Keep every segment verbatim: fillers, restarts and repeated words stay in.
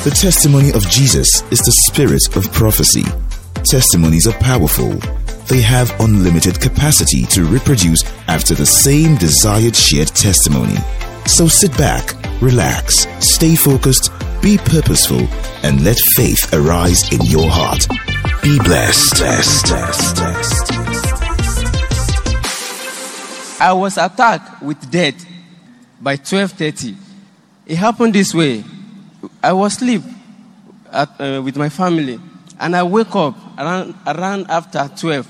The testimony of Jesus is the spirit of prophecy. Testimonies are powerful. They have unlimited capacity to reproduce after the same desired shared testimony. So sit back, relax, stay focused, be purposeful, and let faith arise in your heart. Be blessed. blessed, blessed, blessed. I was attacked with death by twelve thirty. It happened this way. I was asleep at, uh, with my family, and I wake up around, around after twelve.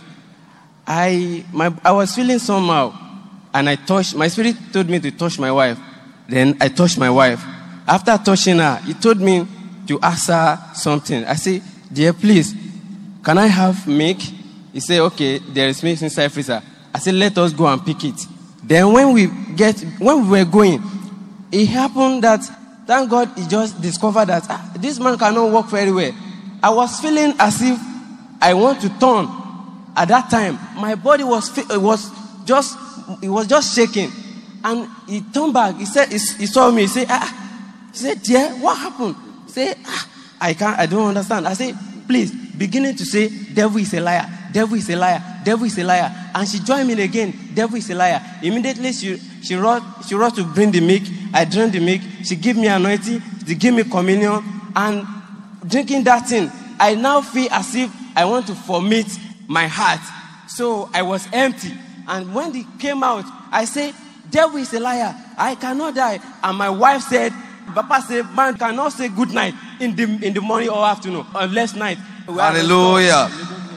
I my I was feeling somehow, and I touched. My spirit told me to touch my wife. Then I touched my wife. After touching her, he told me to ask her something. I said, "Dear, please, can I have milk?" He said, "Okay, there is milk inside freezer." I said, "Let us go and pick it." Then when we get when we were going, it happened that, thank God, he just discovered that ah, this man cannot walk very well. I was feeling as if I want to turn. At that time, my body was it was just it was just shaking, and he turned back. He said he, he saw me. He said, "Ah," he said, "Dear, what happened?" He said, ah, "I can't. I don't understand." I said, "Please," beginning to say, "Devil is a liar. Devil is a liar. Devil is a liar." And she joined me again. "Devil is a liar." Immediately she she rushed she rushed to bring the milk. I drank the milk. She gave me anointing. She gave me communion. And drinking that thing, I now feel as if I want to vomit my heart. So I was empty. And when they came out, I said, "Devil is a liar. I cannot die." And my wife said, "Papa said, man cannot say good night in the in the morning or afternoon or last night." Hallelujah.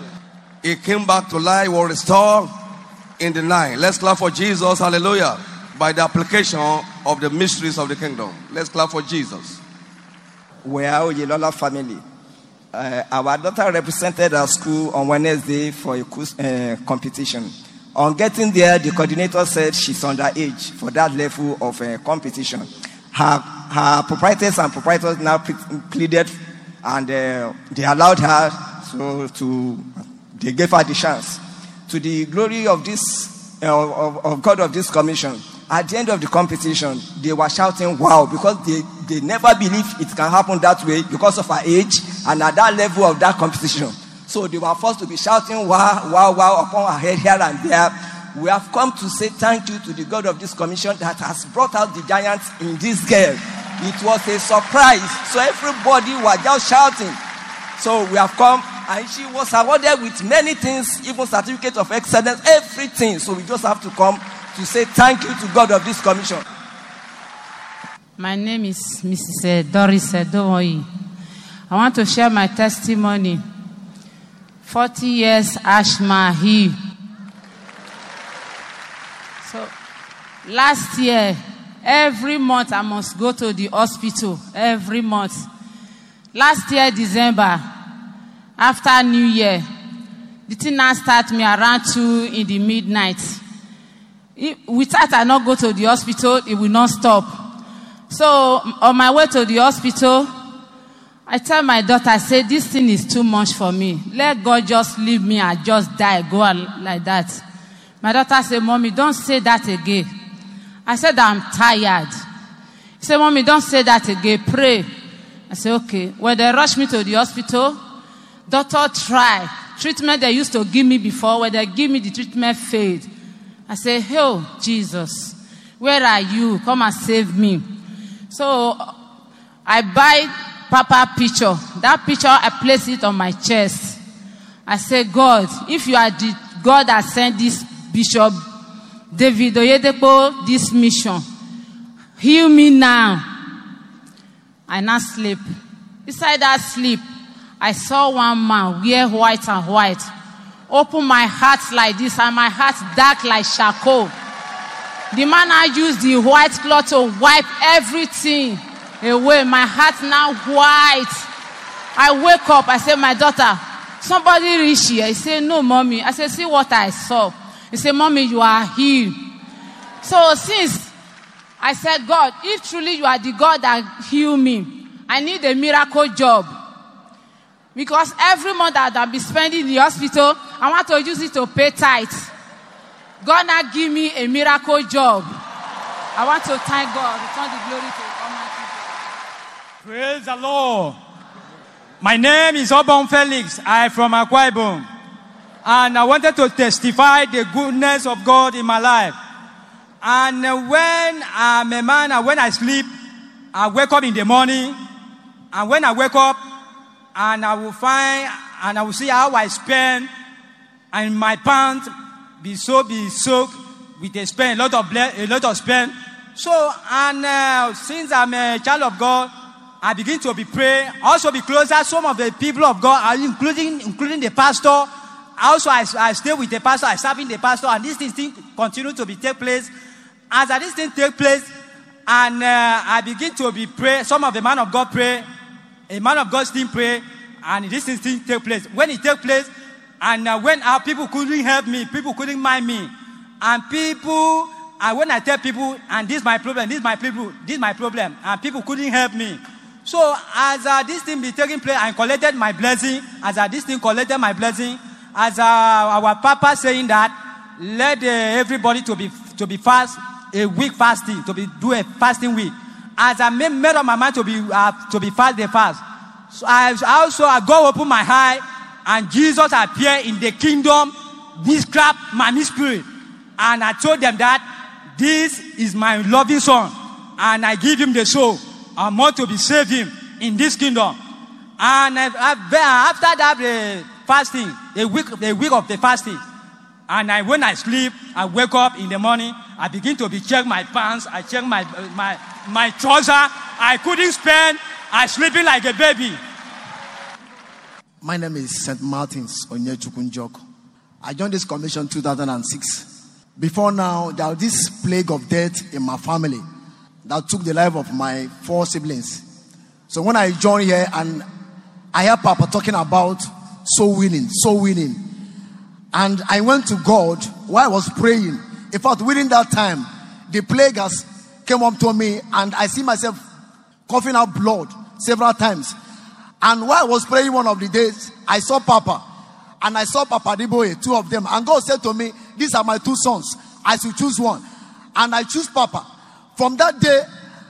He came back to life, was restored in the night. Let's clap for Jesus. Hallelujah. By the application of the mysteries of the kingdom. Let's clap for Jesus. We are Oyelola family. Uh, our daughter represented our school on Wednesday for a uh, competition. On getting there, the coordinator said she's underage for that level of uh, competition. Her, her proprietors and proprietors now pleaded, and uh, they allowed her so to. They gave her the chance. To the glory of this, uh, of, of God of this commission, at the end of the competition, they were shouting, "Wow," because they, they never believed it can happen that way because of her age and at that level of that competition. So they were forced to be shouting, "Wow, wow, wow," upon her head here and there. We have come to say thank you to the God of this commission that has brought out the giants in this girl. It was a surprise. So everybody was just shouting. So we have come. And she was awarded with many things, even certificate of excellence, everything. So we just have to come to say thank you to God of this commission. My name is Missus Doris Edowoyi. I want to share my testimony. forty years asthma here. So last year, every month I must go to the hospital. Every month. Last year, December, after New Year, the thing now start me around two in the midnight. It, without I not go to the hospital, it will not stop. So on my way to the hospital, I tell my daughter, I say, "This thing is too much for me. Let God just leave me and just die, go like that." My daughter said, "Mommy, don't say that again." I said, "I'm tired." She said, "Mommy, don't say that again. Pray." I said, "Okay." When they rushed me to the hospital, doctor tried. Treatment they used to give me before, when they give me the treatment failed. I say, "Oh, Jesus, where are you? Come and save me." So I buy Papa picture. That picture, I place it on my chest. I say, "God, if you are the God that sent this Bishop David Oyedepo this mission, heal me now." I now sleep. Inside that sleep, I saw one man wear white and white. Open my heart like this, and my heart dark like charcoal. The man I used the white cloth to wipe everything away. My heart now white. I wake up. I say, "My daughter, somebody reach here." He said, "No, Mommy." I said, "See what I saw." He said, "Mommy, you are healed." So since I said, "God, if truly you are the God that heal me, I need a miracle job." Because every month that I'll be spending in the hospital, I want to use it to pay tithes. God now give me a miracle job. I want to thank God. Return the glory to Almighty God. Praise the Lord. My name is Obon Felix. I'm from Akwa Ibom. And I wanted to testify the goodness of God in my life. And when I'm a man, and when I sleep, I wake up in the morning. And when I wake up, and I will find, and I will see how I spend, and my pants be so be soaked with a spend, a lot of blood, a lot of spend. So, and uh, since I'm a child of God, I begin to be pray, also be closer. Some of the people of God, including including the pastor. Also, I, I stay with the pastor, I serve in the pastor, and these things continue to be take place. As this thing take place, and uh, I begin to be pray. Some of the man of God pray, a man of God still pray, and this thing take place. When it take place, and uh, when our people couldn't help me, people couldn't mind me, and people, and when I tell people, and this is my problem, this is my people, this is my problem, and people couldn't help me. So as uh, this thing be taking place, I collected my blessing. As uh, this thing collected my blessing. As uh, our Papa saying that, let uh, everybody to be to be fast, a week fasting, to be do a fasting week. As I made, made up my mind to be uh, to be fast, the fast. So I also I go open my eye, and Jesus appeared in the kingdom, witchcraft, my spirit, and I told them that this is my loving son, and I give him the soul. I want to be saved him in this kingdom. And uh, after that. Uh, Fasting, a week, a week of the fasting. And I, when I sleep, I wake up in the morning, I begin to be check my pants, I check my, my, my trouser. I couldn't spend, I sleeping like a baby. My name is Saint Martin's Onyechukunjok. I joined this commission in two thousand six. Before now, there was this plague of death in my family that took the life of my four siblings. So when I joined here and I heard Papa talking about soul winning, soul winning. And I went to God while I was praying. In fact, within that time, the plague has came up to me and I see myself coughing out blood several times. And while I was praying one of the days, I saw Papa and I saw Papa Diboye, two of them. And God said to me, these are my two sons. I should choose one. And I choose Papa. From that day,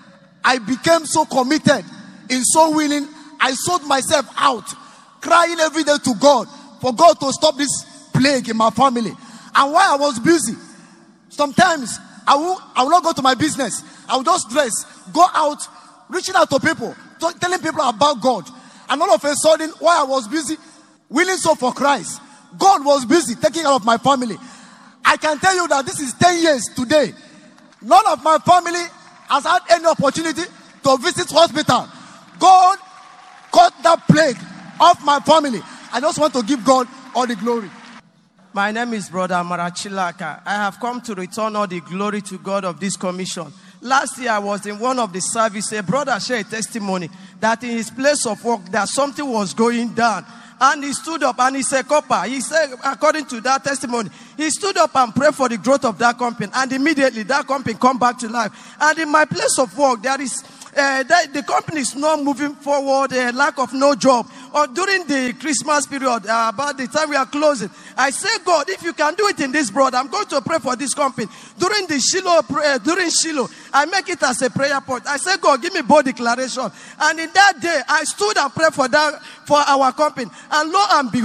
I became so committed in soul winning. I sold myself out, crying every day to God for God to stop this plague in my family. And while I was busy, sometimes I will, I will not go to my business. I will just dress, go out, reaching out to people, to, telling people about God. And all of a sudden, while I was busy, winning soul for Christ, God was busy taking care of my family. I can tell you that this is ten years today. None of my family has had any opportunity to visit hospital. God caught that plague of my family. I just want to give God all the glory. My name is Brother Marachilaka. I have come to return all the glory to God of this commission. Last year I was in one of the services. A brother shared a testimony that in his place of work that something was going down. And he stood up and he said, Copper, he said, according to that testimony, he stood up and prayed for the growth of that company. And immediately that company come back to life. And in my place of work, there is Uh, the, the company is not moving forward, uh, lack of no job. Or during the Christmas period, uh, about the time we are closing, I say, God, if you can do it in this broad, I'm going to pray for this company. During the Shiloh prayer, during Shiloh, I make it as a prayer point. I say, God, give me bold declaration. And in that day, I stood and prayed for that, for our company. And lo and behold,